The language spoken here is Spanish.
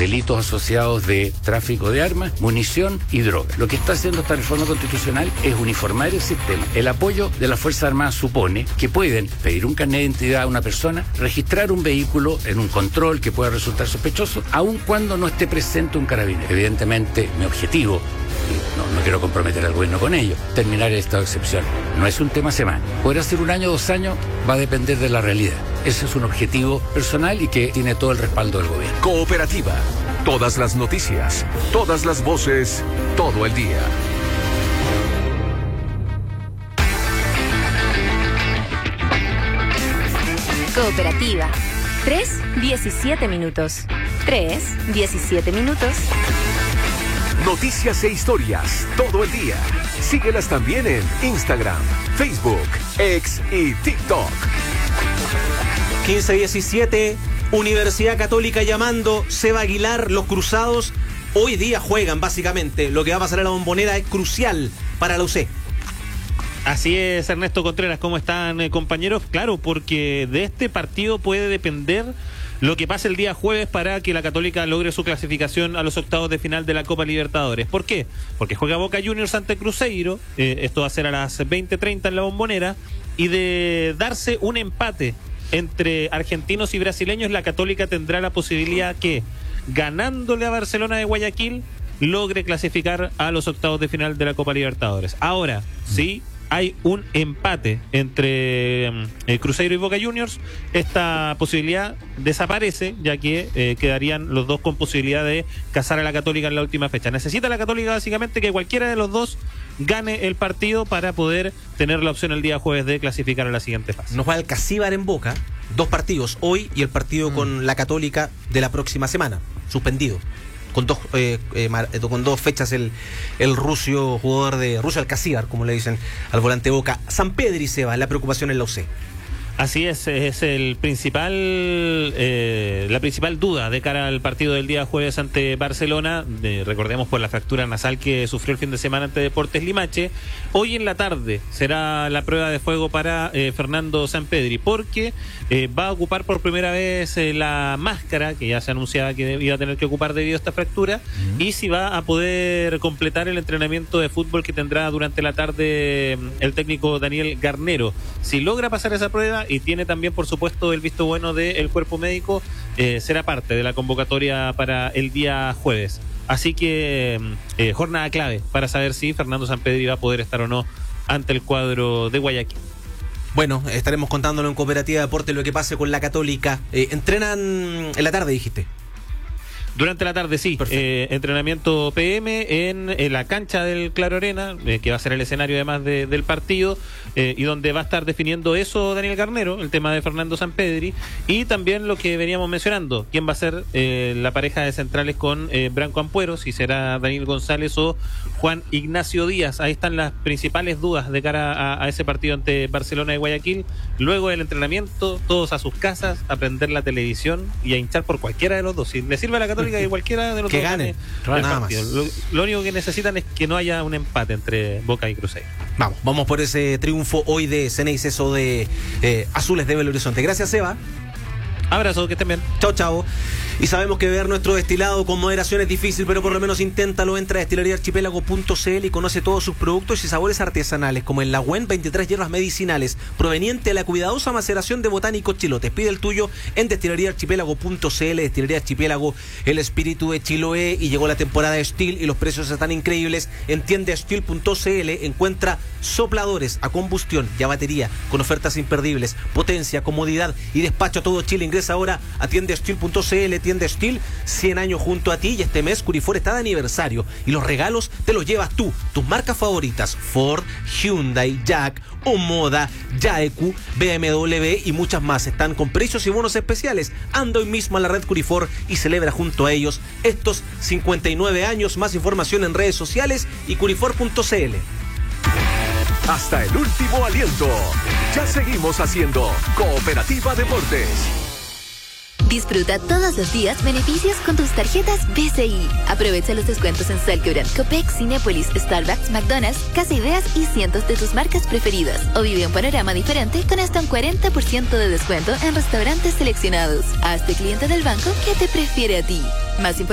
delitos asociados de tráfico de armas, munición y droga. Lo que está haciendo esta reforma constitucional es uniformar el sistema. El apoyo de las Fuerzas Armadas supone que pueden pedir un carnet de identidad a una persona, registrar un vehículo en un control que pueda resultar sospechoso, aun cuando no esté presente un carabinero. Evidentemente, mi objetivo, y no quiero comprometer al gobierno con ello, terminar el estado de excepción. No es un tema semana. Podrá ser 1 año, 2 años, va a depender de la realidad. Ese es un objetivo personal y que tiene todo el respaldo del gobierno. Cooperativa. Todas las noticias, todas las voces, todo el día. Cooperativa. 3:17 minutos. 3:17 minutos. Noticias e historias todo el día. Síguelas también en Instagram, Facebook, X y TikTok. 15:17, Universidad Católica llamando, Seba Aguilar, los cruzados hoy día juegan básicamente. Lo que va a pasar en la Bombonera es crucial para la UC. Así es, Ernesto Contreras, ¿cómo están, compañeros? Claro, porque de este partido puede depender lo que pase el día jueves para que la Católica logre su clasificación a los octavos de final de la Copa Libertadores. ¿Por qué? Porque juega Boca Juniors ante Cruzeiro, esto va a ser a las 20:30 en la Bombonera, y de darse un empate entre argentinos y brasileños, la Católica tendrá la posibilidad que, ganándole a Barcelona de Guayaquil, logre clasificar a los octavos de final de la Copa Libertadores. Ahora, sí, hay un empate entre Cruzeiro y Boca Juniors, esta posibilidad desaparece, ya que quedarían los dos con posibilidad de cazar a la Católica en la última fecha. Necesita la Católica básicamente que cualquiera de los dos gane el partido para poder tener la opción el día jueves de clasificar a la siguiente fase. Nos va el Casíbar en Boca, 2 partidos, hoy y el partido con la Católica de la próxima semana, suspendido. Con dos fechas el ruso jugador de Rusia Alcacíbar, como le dicen al volante Boca. San Pedro y Seba, la preocupación en la UC. Así es el la principal duda de cara al partido del día jueves ante Barcelona, recordemos por la fractura nasal que sufrió el fin de semana ante Deportes Limache. Hoy en la tarde será la prueba de fuego para Fernando Sampedri, porque va a ocupar por primera vez la máscara, que ya se anunciaba que iba a tener que ocupar debido a esta fractura, y si va a poder completar el entrenamiento de fútbol que tendrá durante la tarde el técnico Daniel Garnero. Si logra pasar esa prueba y tiene también, por supuesto, el visto bueno del cuerpo médico, será parte de la convocatoria para el día jueves. Así que jornada clave para saber si Fernando Sampedri va a poder estar o no ante el cuadro de Guayaquil. Bueno, estaremos contándolo en Cooperativa Deporte lo que pase con la Católica. Entrenan en la tarde, dijiste. Durante la tarde, sí. Entrenamiento PM en la cancha del Claro Arena, que va a ser el escenario además del partido, y donde va a estar definiendo eso Daniel Garnero, el tema de Fernando Sampedri, y también lo que veníamos mencionando, quién va a ser la pareja de centrales con Branco Ampuero, si será Daniel González o Juan Ignacio Díaz. Ahí están las principales dudas de cara a ese partido ante Barcelona de Guayaquil. Luego del entrenamiento, todos a sus casas, a prender la televisión y a hinchar por cualquiera de los dos. Si le sirve a la Católica que cualquiera de los que dos gane nada más. Lo único que necesitan es que no haya un empate entre Boca y Cruzeiro. Vamos por ese triunfo hoy de Ceneice, eso de Azules de Belo Horizonte. Gracias, Seba. Abrazo, que estén bien. Chao. Y sabemos que beber nuestro destilado con moderación es difícil, pero por lo menos inténtalo. Entra a destileriaarchipelago.cl y conoce todos sus productos y sabores artesanales, como el Lagüen, 23 hierbas medicinales, proveniente de la cuidadosa maceración de botánicos chilotes. Pide el tuyo en destileriaarchipelago.cl. Destilería Archipiélago, el espíritu de Chiloé, y llegó la temporada de Steel y los precios están increíbles. En tiendasteel.cl encuentra sopladores a combustión y a batería con ofertas imperdibles, potencia, comodidad y despacho a todo Chile. Ingresa ahora a tiendasteel.cl. Tienda Steel, 100 años junto a ti, y este mes Curifor está de aniversario y los regalos te los llevas tú. Tus marcas favoritas: Ford, Hyundai, Jack, Omoda, Yaeku, BMW y muchas más están con precios y bonos especiales. Anda hoy mismo a la red Curifor y celebra junto a ellos estos 59 años. Más información en redes sociales y curifor.cl. Hasta el último aliento. Ya seguimos haciendo Cooperativa Deportes. Disfruta todos los días beneficios con tus tarjetas BCI. Aprovecha los descuentos en Salcobrand, Copec, Cinépolis, Starbucks, McDonald's, Casa Ideas y cientos de tus marcas preferidas. O vive un panorama diferente con hasta un 40% de descuento en restaurantes seleccionados. Hazte cliente del banco que te prefiere a ti. Más